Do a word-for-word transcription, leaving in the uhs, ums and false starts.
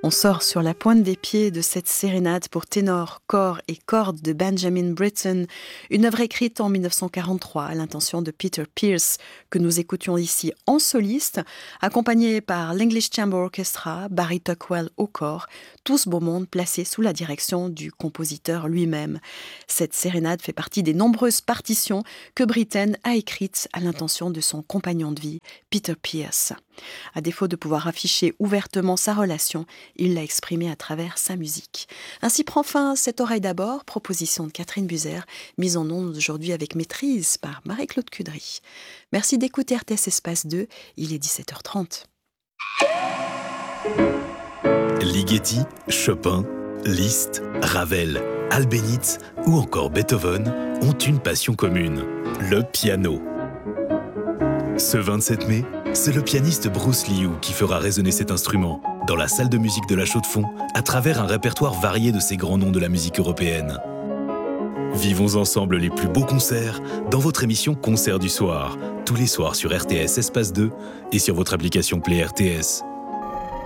On sort sur la pointe des pieds de cette sérénade pour ténor, cor et cordes de Benjamin Britten, une œuvre écrite en dix-neuf cent quarante-trois à l'intention de Peter Pierce, que nous écoutions ici en soliste, accompagné par l'English Chamber Orchestra, Barry Tuckwell au cor, tout ce beau monde placé sous la direction du compositeur lui-même. Cette sérénade fait partie des nombreuses partitions que Britten a écrites à l'intention de son compagnon de vie, Peter Pierce. À défaut de pouvoir afficher ouvertement sa relation, il l'a exprimée à travers sa musique. Ainsi prend fin Cette oreille d'abord, proposition de Catherine Buzer, mise en ondes aujourd'hui avec maîtrise par Marie-Claude Cudry. Merci d'écouter R T S Espace deux, il est dix-sept heures trente. Ligeti, Chopin, Liszt, Ravel, Albéniz ou encore Beethoven ont une passion commune, le piano. Ce vingt-sept mai, c'est le pianiste Bruce Liu qui fera résonner cet instrument dans la salle de musique de la Chaux-de-Fonds à travers un répertoire varié de ces grands noms de la musique européenne. Vivons ensemble les plus beaux concerts dans votre émission Concert du soir, tous les soirs sur R T S Espace deux et sur votre application Play R T S.